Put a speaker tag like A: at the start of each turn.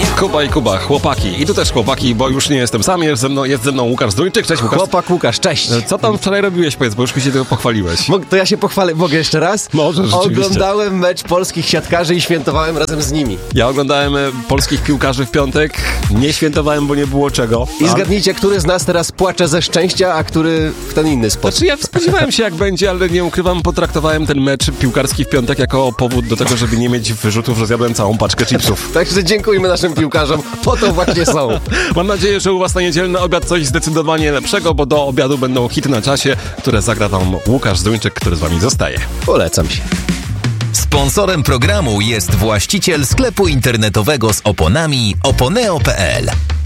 A: Kuba i Kuba, chłopaki. I tu też chłopaki, bo już nie jestem sam, jest ze mną Łukasz Zduńczyk. Cześć Łukasz.
B: Chłopak Łukasz, cześć.
A: Co tam wczoraj robiłeś, powiedz, bo już mi się tego pochwaliłeś.
B: To ja się pochwalę, mogę jeszcze raz?
A: Może, rzeczywiście.
B: Oglądałem mecz polskich siatkarzy i świętowałem razem z nimi.
A: Ja oglądałem polskich piłkarzy w piątek, nie świętowałem, bo nie było czego.
B: I zgadnijcie, który z nas teraz płacze ze szczęścia, a który w ten inny sposób.
A: Znaczy ja spodziewałem się jak będzie, ale nie ukrywam, potraktowałem ten mecz piłkarski w piątek jako powód do tego, żeby nie mieć wyrzutów, że zjadłem całą paczkę chipsów.
B: Także dziękujmy naszym piłkarzom, po to właśnie są.
A: Mam nadzieję, że u was na niedzielny obiad coś zdecydowanie lepszego, bo do obiadu będą hity na czasie, które zagra wam Łukasz Zduńczyk, który z wami zostaje.
B: Polecam się.
C: Sponsorem programu jest właściciel sklepu internetowego z oponami oponeo.pl.